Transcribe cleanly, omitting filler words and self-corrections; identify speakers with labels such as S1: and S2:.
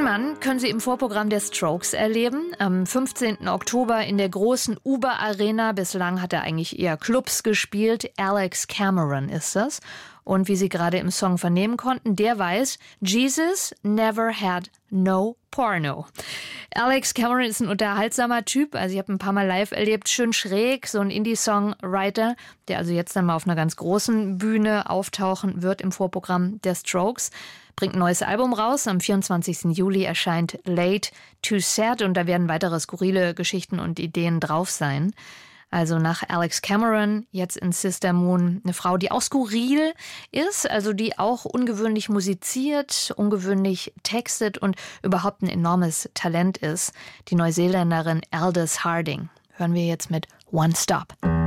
S1: Mann können Sie im Vorprogramm der Strokes erleben. Am 15. Oktober in der großen Uber Arena. Bislang hat er eigentlich eher Clubs gespielt. Alex Cameron ist das. Und wie Sie gerade im Song vernehmen konnten, der weiß, Jesus never had no porno. Alex Cameron ist ein unterhaltsamer Typ. Also ich habe ein paar Mal live erlebt. Schön schräg, so ein Indie-Songwriter, der also jetzt dann mal auf einer ganz großen Bühne auftauchen wird im Vorprogramm der Strokes. Bringt ein neues Album raus. Am 24. Juli erscheint Late Too Sad und da werden weitere skurrile Geschichten und Ideen drauf sein. Also nach Alex Cameron, jetzt in Sister Moon, eine Frau, die auch skurril ist, also die auch ungewöhnlich musiziert, ungewöhnlich textet und überhaupt ein enormes Talent ist. Die Neuseeländerin Aldous Harding. Hören wir jetzt mit One Stop.